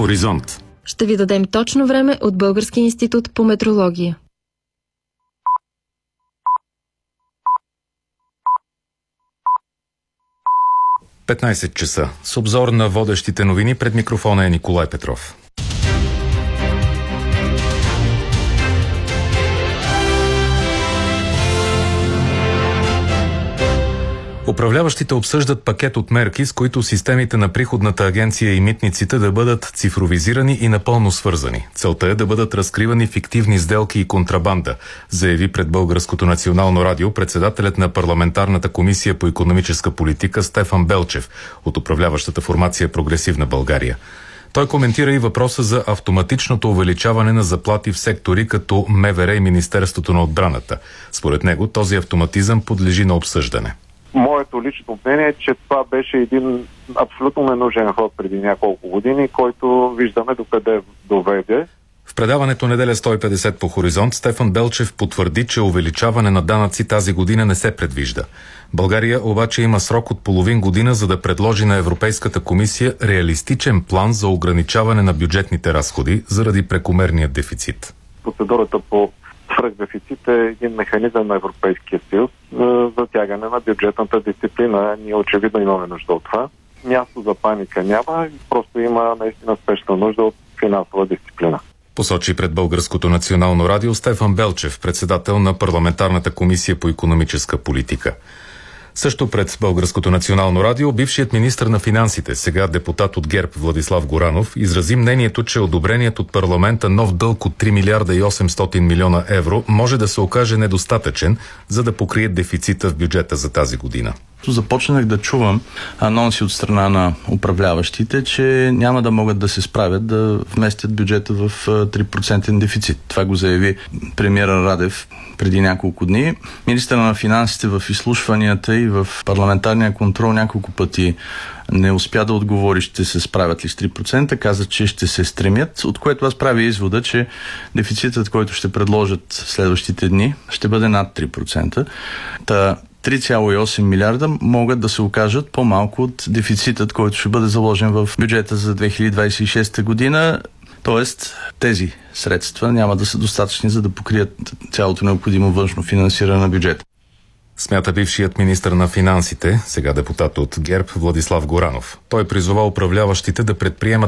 Хоризонт. Ще ви дадем точно време от Българския институт по метрология. – 15 часа. С обзор на водещите новини пред микрофона е Николай Петров. Управляващите обсъждат пакет от мерки, с които системите на приходната агенция и митниците да бъдат цифровизирани и напълно свързани. Целта е да бъдат разкривани фиктивни сделки и контрабанда, заяви пред Българското национално радио председателят на парламентарната комисия по икономическа политика Стефан Белчев от управляващата формация Прогресивна България. Той коментира и въпроса за автоматичното увеличаване на заплати в сектори като МВР и Министерството на отбраната. Според него този автоматизъм подлежи на обсъждане. Моето лично мнение е, че това беше един абсолютно ненужен ход преди няколко години, който виждаме докъде доведе. В предаването Неделя 150 по Хоризонт Стефан Белчев потвърди, че увеличаване на данъци тази година не се предвижда. България обаче има срок от половин година, за да предложи на Европейската комисия реалистичен план за ограничаване на бюджетните разходи заради прекомерния дефицит. Процедурата по свръхдефицит е един механизъм на Европейския съюз за затягане на бюджетната дисциплина. Ние очевидно имаме нужда от това. Място за паника няма, просто има наистина спешна нужда от финансова дисциплина. Посочи пред Българското национално радио Стефан Белчев, председател на парламентарната комисия по икономическа политика. Също пред Българското национално радио бившият министър на финансите, сега депутат от ГЕРБ Владислав Горанов, изрази мнението, че одобреният от парламента нов дълг от 3 милиарда и 800 милиона евро може да се окаже недостатъчен, за да покрие дефицита в бюджета за тази година. Започнах да чувам анонси от страна на управляващите, че няма да могат да се справят да вместят бюджета в 3% дефицит. Това го заяви премиера Радев преди няколко дни. Министъра на финансите в изслушванията и в парламентарния контрол няколко пъти не успя да отговори ще се справят ли с 3%, каза, че ще се стремят, от което аз правя извода, че дефицитът, който ще предложат следващите дни, ще бъде над 3%. 3,8 милиарда могат да се окажат по-малко от дефицитът, който ще бъде заложен в бюджета за 2026 година. Тоест, тези средства няма да са достатъчни, за да покрият цялото необходимо външно финансиране на бюджета. Смята бившият министър на финансите, сега депутат от ГЕРБ Владислав Горанов. Той призова управляващите да предприемат